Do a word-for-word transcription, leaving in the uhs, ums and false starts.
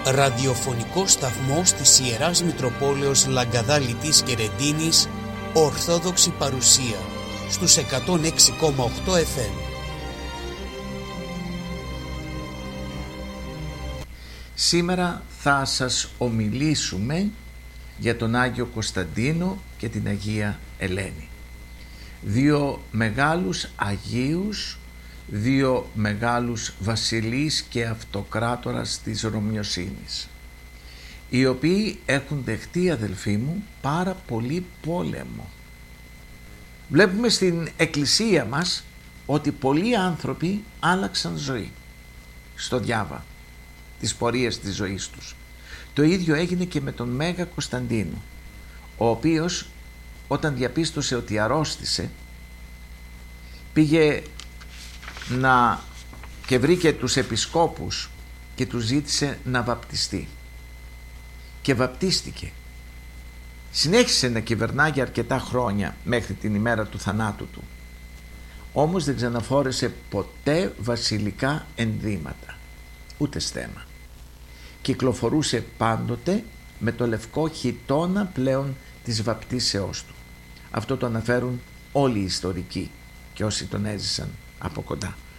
Ραδιοφωνικό σταθμός της Ιεράς Μητροπόλεως Λαγκαδά Λιτής και Ρεντίνης, Ορθόδοξη παρουσία, στους εκατόν έξι κόμμα οκτώ εφ εμ. Σήμερα θα σας ομιλήσουμε για τον Άγιο Κωνσταντίνο και την Αγία Ελένη. Δύο μεγάλους Αγίους, δύο μεγάλους βασιλείς και αυτοκράτορας της Ρωμιοσύνης, οι οποίοι έχουν δεχτεί, αδελφοί μου, πάρα πολύ πόλεμο. Βλέπουμε στην εκκλησία μας ότι πολλοί άνθρωποι άλλαξαν ζωή στο διάβα, τις πορείες της ζωής τους. Το ίδιο έγινε και με τον Μέγα Κωνσταντίνο, ο οποίος όταν διαπίστωσε ότι αρρώστησε, πήγε να και βρήκε τους επισκόπους και τους ζήτησε να βαπτιστεί και βαπτίστηκε. Συνέχισε να κυβερνά για αρκετά χρόνια μέχρι την ημέρα του θανάτου του, όμως δεν ξαναφόρεσε ποτέ βασιλικά ενδύματα, ούτε στέμμα. Κυκλοφορούσε πάντοτε με το λευκό χιτώνα πλέον της βαπτίσεώς του. Αυτό το αναφέρουν όλοι οι ιστορικοί και όσοι τον έζησαν από κοντά.